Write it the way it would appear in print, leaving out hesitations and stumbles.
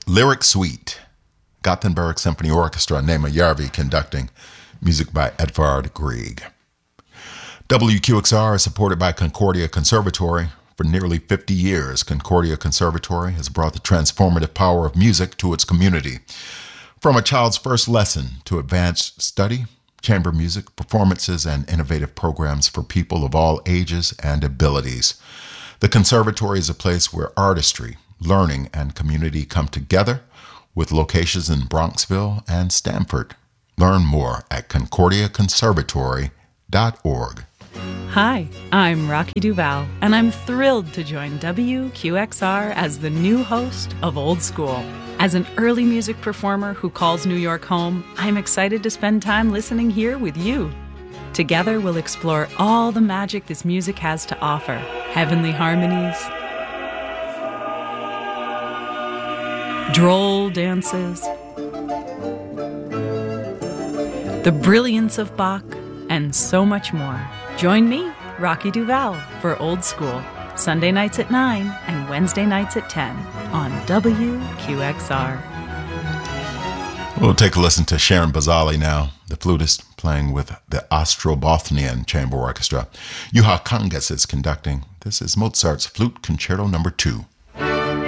Lyric Suite, Gothenburg Symphony Orchestra, Nema Järvi conducting, music by Edvard Grieg. WQXR is supported by Concordia Conservatory. For nearly 50 years, Concordia Conservatory has brought the transformative power of music to its community. From a child's first lesson to advanced study, chamber music, performances, and innovative programs for people of all ages and abilities. The conservatory is a place where artistry, learning, and community come together, with locations in Bronxville and Stamford. Learn more at concordiaconservatory.org. Hi, I'm Rocky Duval, and I'm thrilled to join WQXR as the new host of Old School. As an early music performer who calls New York home, I'm excited to spend time listening here with you. Together, we'll explore all the magic this music has to offer. Heavenly harmonies, droll dances, the brilliance of Bach, and so much more. Join me, Rocky Duval, for Old School, Sunday nights at 9 and Wednesday nights at 10 on WQXR. We'll take a listen to Sharon Bazali now, the flutist playing with the Ostrobothnian Chamber Orchestra. Juha Kangas is conducting. This is Mozart's Flute Concerto No. 2.